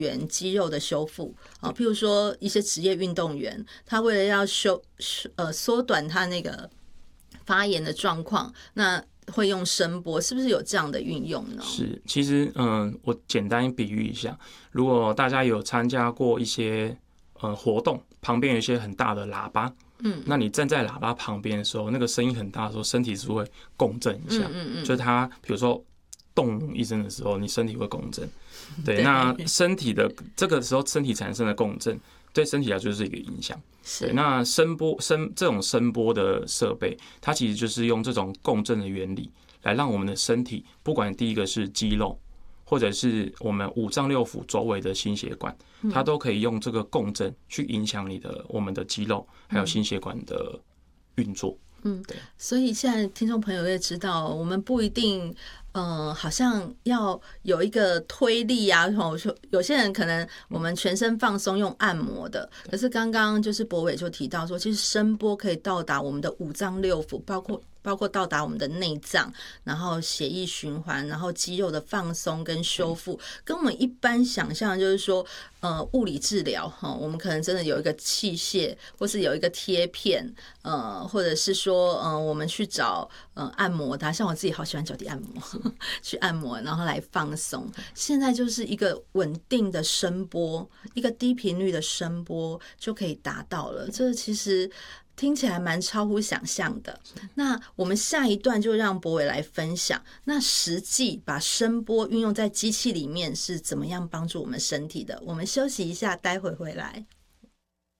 援肌肉的修复啊，譬如说一些职业运动员，他为了要缩短他那个发炎的状况，那会用声波，是不是有这样的运用呢？ 是，其实我简单比喻一下，如果大家有参加过一些活动，旁边有一些很大的喇叭，那你站在喇叭旁边的时候，那个声音很大的时候，身体是会共振一下，就是它比如说动一声的时候，你身体会共振，对，那身体的这个时候身体产生的共振，对身体来说就是一个影响。对，那这种声波的设备，它其实就是用这种共振的原理来让我们的身体，不管第一个是肌肉，或者是我们五脏六腑周围的心血管，它都可以用这个共振去影响我们的肌肉还有心血管的运作。对。 所以现在听众朋友也知道，我们不一定好像要有一个推力啊，有些人可能我们全身放松用按摩的，可是刚刚就是柏伟就提到说，其实声波可以到达我们的五脏六腑，包括到达我们的内脏，然后血液循环，然后肌肉的放松跟修复，跟我们一般想象就是说，物理治疗我们可能真的有一个器械，或是有一个贴片，或者是说，我们去找按摩的，像我自己好喜欢脚底按摩，去按摩，然后来放松。现在就是一个稳定的声波，一个低频率的声波就可以达到了，这其实听起来蛮超乎想象的。那我们下一段就让柏伟来分享，那实际把声波运用在机器里面是怎么样帮助我们身体的。我们休息一下，待会回来。